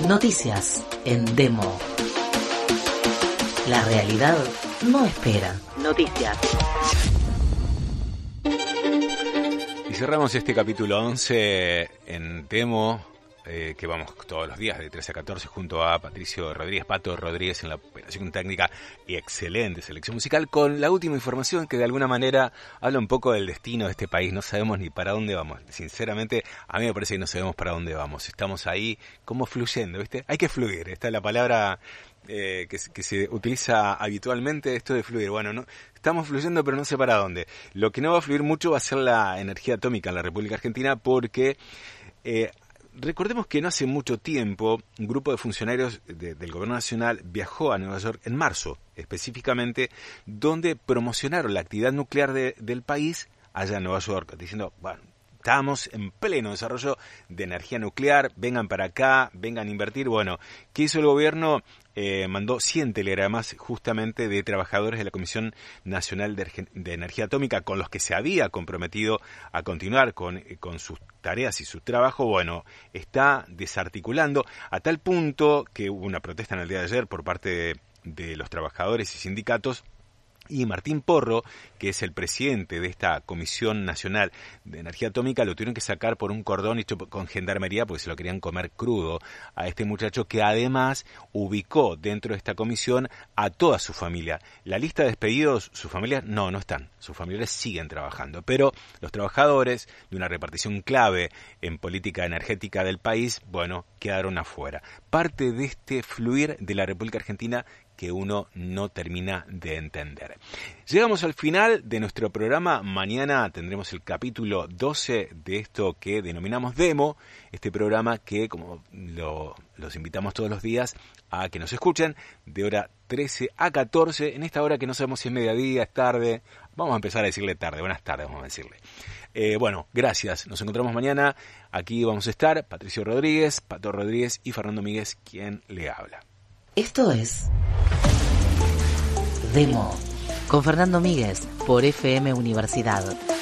Noticias en Demo. La realidad no espera. Noticias. Y cerramos este capítulo 11 en Demo, que vamos todos los días de 13 a 14 junto a Patricio Rodríguez, Pato Rodríguez en la operación técnica y excelente selección musical, con la última información que de alguna manera habla un poco del destino de este país. No sabemos ni para dónde vamos. Sinceramente, a mí me parece que no sabemos para dónde vamos. Estamos ahí como fluyendo, ¿viste? Hay que fluir. Esta es la palabra que se utiliza habitualmente, esto de fluir. Bueno, no, estamos fluyendo, pero no sé para dónde. Lo que no va a fluir mucho va a ser la energía atómica en la República Argentina, porque recordemos que no hace mucho tiempo un grupo de funcionarios del gobierno nacional viajó a Nueva York en marzo, específicamente, donde promocionaron la actividad nuclear del país allá en Nueva York, diciendo, bueno, estamos en pleno desarrollo de energía nuclear, vengan para acá, vengan a invertir. Bueno, ¿qué hizo el gobierno? Mandó 100 telegramas justamente de trabajadores de la Comisión Nacional de Energía Atómica, con los que se había comprometido a continuar con sus tareas y su trabajo. Bueno, está desarticulando a tal punto que hubo una protesta en el día de ayer por parte de los trabajadores y sindicatos. Y Martín Porro, que es el presidente de esta Comisión Nacional de Energía Atómica, lo tuvieron que sacar por un cordón hecho con gendarmería porque se lo querían comer crudo a este muchacho, que además ubicó dentro de esta comisión a toda su familia. La lista de despedidos, sus familias no están, sus familiares siguen trabajando, pero los trabajadores de una repartición clave en política energética del país, bueno, quedaron afuera. Parte de este fluir de la República Argentina que uno no termina de entender. Llegamos al final de nuestro programa. Mañana tendremos el capítulo 12 de esto que denominamos Demo, este programa que, como los invitamos todos los días a que nos escuchen, de hora 13 a 14, en esta hora que no sabemos si es mediodía, es tarde. Vamos a empezar a decirle tarde, buenas tardes vamos a decirle. Bueno, gracias, nos encontramos mañana. Aquí vamos a estar Patricio Rodríguez, Pato Rodríguez y Fernando Míguez, quien le habla. Esto es Demo con Fernando Míguez por FM Universidad